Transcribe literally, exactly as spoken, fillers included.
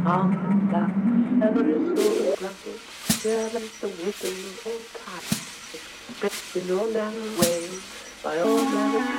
on the dock. Every soul is lucky. There is the wisdom of time. You know that way by all that